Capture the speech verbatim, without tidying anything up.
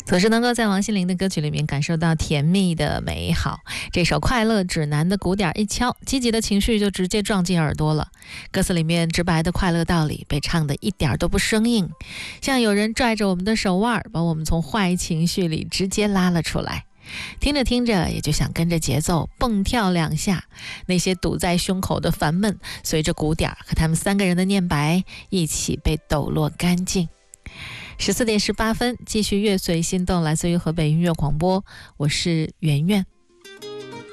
总是能够在王心凌的歌曲里面感受到甜蜜的美好。这首《快乐指南》的鼓点一敲，积极的情绪就直接撞进耳朵了。歌词里面直白的快乐道理被唱得一点都不生硬，像有人拽着我们的手腕，把我们从坏情绪里直接拉了出来。听着听着也就想跟着节奏蹦跳两下，那些堵在胸口的烦闷随着鼓点和他们三个人的念白一起被抖落干净。十四点十八分，继续乐随心动，来自于河北音乐广播，我是圆圆。